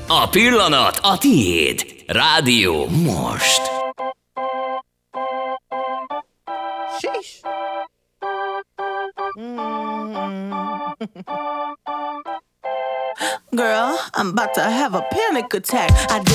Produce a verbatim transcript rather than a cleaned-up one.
A pillanat a tiéd. Rádió most. Sheesh. Girl, I'm about to have a panic attack. I did